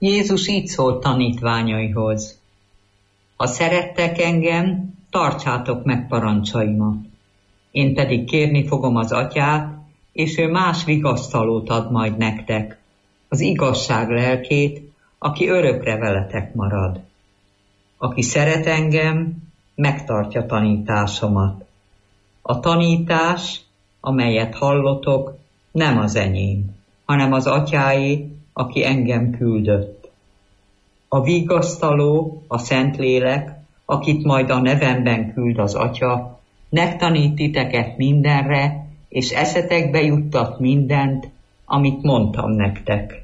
Jézus így szólt tanítványaihoz: ha szerettek engem, tartsátok meg parancsaimat. Én pedig kérni fogom az Atyát, és ő más vigasztalót ad majd nektek, az igazság lelkét, aki örökre veletek marad. Aki szeret engem, megtartja tanításomat. A tanítás, amelyet hallotok, nem az enyém, hanem az Atyáé, aki engem küldött. A vigasztaló, a Szentlélek, akit majd a nevemben küld az Atya, megtanít titeket mindenre, és eszetekbe juttat mindent, amit mondtam nektek.